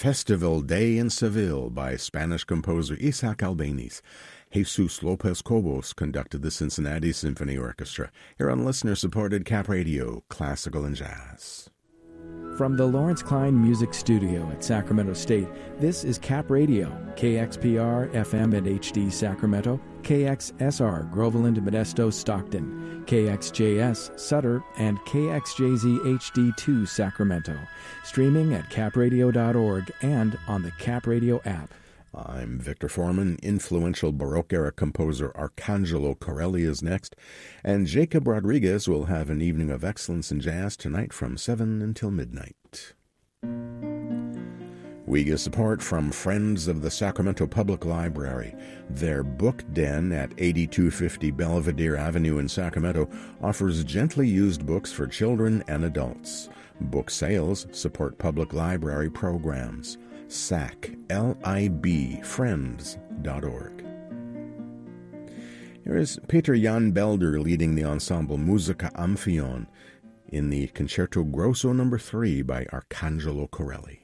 Festival Day in Seville by Spanish composer Isaac Albéniz. Jesus Lopez Cobos conducted the Cincinnati Symphony Orchestra. Here on listener-supported Cap Radio, Classical and Jazz. From the Lawrence Klein Music Studio at Sacramento State, this is Cap Radio, KXPR FM and HD Sacramento, KXSR Groveland, Modesto, Stockton, KXJS Sutter, and KXJZ HD2 Sacramento. Streaming at capradio.org and on the Cap Radio app. I'm Victor Foreman. Influential Baroque-era composer Arcangelo Corelli is next, and Jacob Rodriguez will have an evening of excellence in jazz tonight from 7 until midnight. We get support from Friends of the Sacramento Public Library. Their book den at 8250 Belvedere Avenue in Sacramento offers gently used books for children and adults. Book sales support public library programs. SAC-LIB-Friends.org. Here is Peter Jan Belder leading the ensemble Musica Amphion in the Concerto Grosso No. 3 by Arcangelo Corelli.